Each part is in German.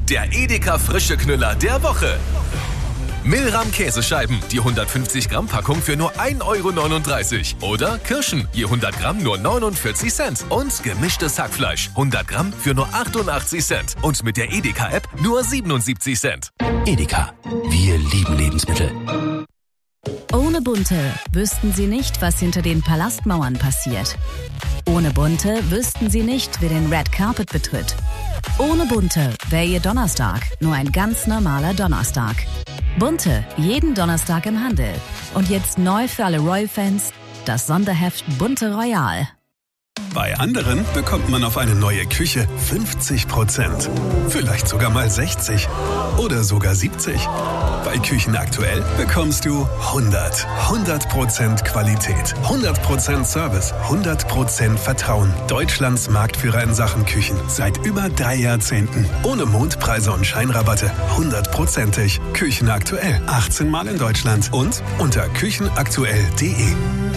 Der Edeka frische Knüller der Woche. Milram Käsescheiben, die 150 Gramm Packung für nur 1,39 €. Oder Kirschen, je 100 Gramm nur 49 Cent. Und gemischtes Hackfleisch, 100 Gramm für nur 88 Cent. Und mit der Edeka-App nur 77 Cent. Edeka, wir lieben Lebensmittel. Ohne Bunte wüssten Sie nicht, was hinter den Palastmauern passiert. Ohne Bunte wüssten Sie nicht, wer den Red Carpet betritt. Ohne Bunte wäre Ihr Donnerstag nur ein ganz normaler Donnerstag. Bunte, jeden Donnerstag im Handel. Und jetzt neu für alle Royal-Fans, das Sonderheft Bunte Royal. Bei anderen bekommt man auf eine neue Küche 50%. Vielleicht sogar mal 60 oder sogar 70. Bei Küchen aktuell bekommst du 100% Qualität, 100% Service, 100% Vertrauen. Deutschlands Marktführer in Sachen Küchen seit über 3 Jahrzehnten. Ohne Mondpreise und Scheinrabatte, 100%ig. Küchen aktuell, 18 Mal in Deutschland und unter küchenaktuell.de.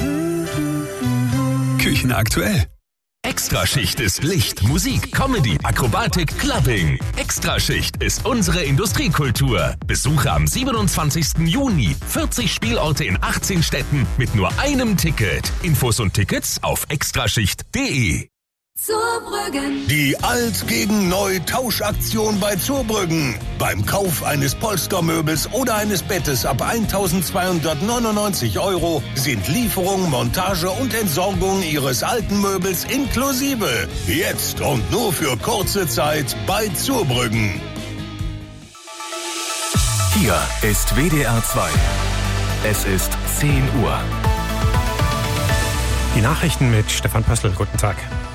Küchen aktuell. Extraschicht ist Licht, Musik, Comedy, Akrobatik, Clubbing. Extraschicht ist unsere Industriekultur. Besuche am 27. Juni 40 Spielorte in 18 Städten mit nur einem Ticket. Infos und Tickets auf extraschicht.de. Zurbrüggen. Die Alt gegen Neu Tauschaktion bei Zurbrüggen. Beim Kauf eines Polstermöbels oder eines Bettes ab 1.299 € sind Lieferung, Montage und Entsorgung Ihres alten Möbels inklusive. Jetzt und nur für kurze Zeit bei Zurbrüggen. Hier ist WDR 2. Es ist 10 Uhr. Die Nachrichten mit Stefan Pössl. Guten Tag.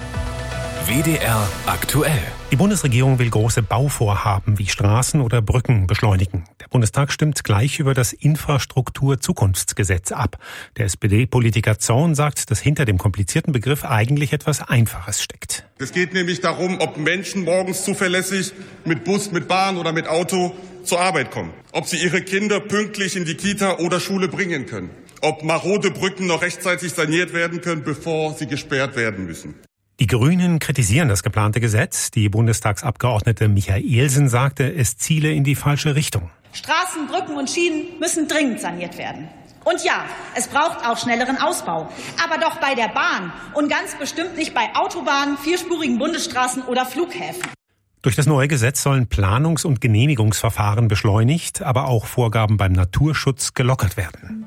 WDR aktuell. Die Bundesregierung will große Bauvorhaben wie Straßen oder Brücken beschleunigen. Der Bundestag stimmt gleich über das Infrastrukturzukunftsgesetz ab. Der SPD-Politiker Zorn sagt, dass hinter dem komplizierten Begriff eigentlich etwas Einfaches steckt. Es geht nämlich darum, ob Menschen morgens zuverlässig mit Bus, mit Bahn oder mit Auto zur Arbeit kommen. Ob sie ihre Kinder pünktlich in die Kita oder Schule bringen können. Ob marode Brücken noch rechtzeitig saniert werden können, bevor sie gesperrt werden müssen. Die Grünen kritisieren das geplante Gesetz. Die Bundestagsabgeordnete Michaelsen sagte, es ziele in die falsche Richtung. Straßen, Brücken und Schienen müssen dringend saniert werden. Und ja, es braucht auch schnelleren Ausbau. Aber doch bei der Bahn und ganz bestimmt nicht bei Autobahnen, vierspurigen Bundesstraßen oder Flughäfen. Durch das neue Gesetz sollen Planungs- und Genehmigungsverfahren beschleunigt, aber auch Vorgaben beim Naturschutz gelockert werden.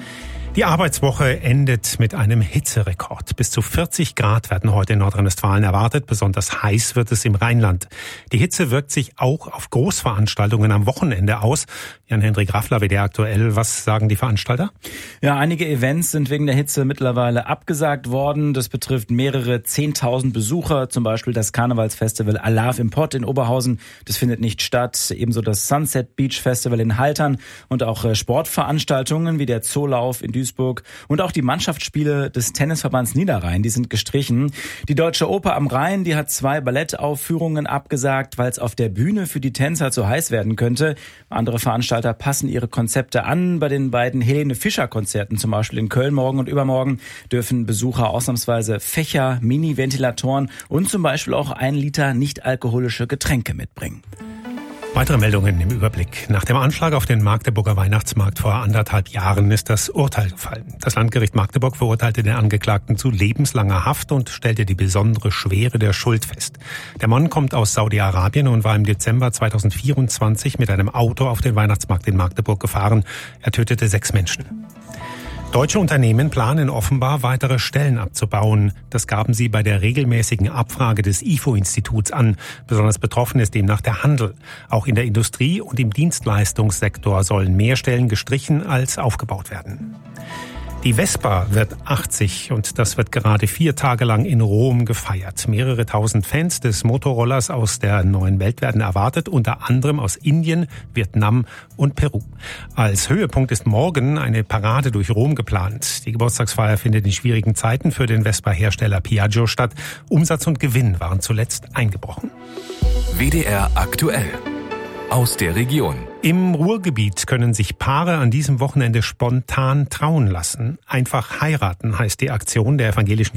Die Arbeitswoche endet mit einem Hitzerekord. Bis zu 40 Grad werden heute in Nordrhein-Westfalen erwartet. Besonders heiß wird es im Rheinland. Die Hitze wirkt sich auch auf Großveranstaltungen am Wochenende aus. Jan-Hendrik Raffler, WDR aktuell. Was sagen die Veranstalter? Ja, einige Events sind wegen der Hitze mittlerweile abgesagt worden. Das betrifft mehrere 10.000 Besucher. Zum Beispiel das Karnevalsfestival Alarv im Pott in Oberhausen. Das findet nicht statt. Ebenso das Sunset Beach Festival in Haltern und auch Sportveranstaltungen wie der Zoolauf in Duisburg und auch die Mannschaftsspiele des Tennisverbands Niederrhein, die sind gestrichen. Die Deutsche Oper am Rhein, die hat 2 Ballettaufführungen abgesagt, weil es auf der Bühne für die Tänzer zu heiß werden könnte. Andere Veranstalter passen ihre Konzepte an. Bei den beiden Helene Fischer Konzerten, zum Beispiel in Köln morgen und übermorgen, dürfen Besucher ausnahmsweise Fächer, Mini-Ventilatoren und zum Beispiel auch 1 Liter nicht-alkoholische Getränke mitbringen. Weitere Meldungen im Überblick. Nach dem Anschlag auf den Magdeburger Weihnachtsmarkt vor 1,5 Jahren ist das Urteil gefallen. Das Landgericht Magdeburg verurteilte den Angeklagten zu lebenslanger Haft und stellte die besondere Schwere der Schuld fest. Der Mann kommt aus Saudi-Arabien und war im Dezember 2024 mit einem Auto auf den Weihnachtsmarkt in Magdeburg gefahren. Er tötete 6 Menschen. Deutsche Unternehmen planen offenbar, weitere Stellen abzubauen. Das gaben sie bei der regelmäßigen Abfrage des IFO-Instituts an. Besonders betroffen ist demnach der Handel. Auch in der Industrie und im Dienstleistungssektor sollen mehr Stellen gestrichen als aufgebaut werden. Die Vespa wird 80 und das wird gerade 4 Tage lang in Rom gefeiert. Mehrere tausend Fans des Motorrollers aus der neuen Welt werden erwartet, unter anderem aus Indien, Vietnam und Peru. Als Höhepunkt ist morgen eine Parade durch Rom geplant. Die Geburtstagsfeier findet in schwierigen Zeiten für den Vespa-Hersteller Piaggio statt. Umsatz und Gewinn waren zuletzt eingebrochen. WDR aktuell. Aus der Region. Im Ruhrgebiet können sich Paare an diesem Wochenende spontan trauen lassen. Einfach heiraten heißt die Aktion der evangelischen